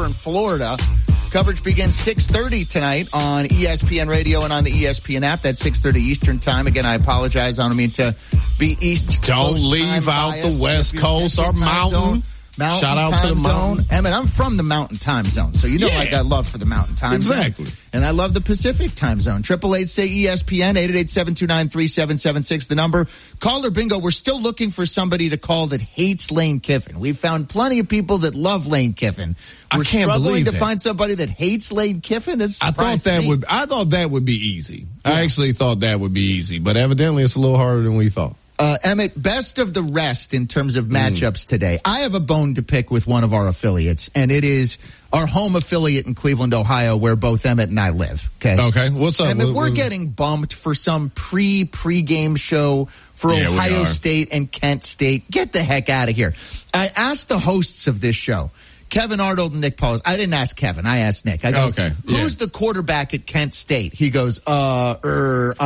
in Florida. Coverage begins 6:30 tonight on ESPN Radio and on the ESPN app. That's 6:30 Eastern time. Again, I apologize. I don't mean to be East Don't Coast leave out the West Coast or Mountain. Shout out to the Mountain. Emmett, I'm from the Mountain time zone, so you know I got love for the Mountain time zone. Exactly. And I love the Pacific time zone. 888-SAY-ESPN, 888-729-3776, the number. Caller bingo, we're still looking for somebody to call that hates Lane Kiffin. We've found plenty of people that love Lane Kiffin. We're struggling to find somebody that hates Lane Kiffin. I thought that would be easy. Yeah. I actually thought that would be easy, but evidently it's a little harder than we thought. Emmett, best of the rest in terms of matchups today. I have a bone to pick with one of our affiliates, and it is our home affiliate in Cleveland, Ohio, where both Emmett and I live. Okay. What's up? Emmett, we're getting bumped for some pre-game show for Ohio State and Kent State. Get the heck out of here. I asked the hosts of this show, Kevin Arnold and Nick Paulus. I didn't ask Kevin. I asked Nick. I go, who's the quarterback at Kent State? He goes,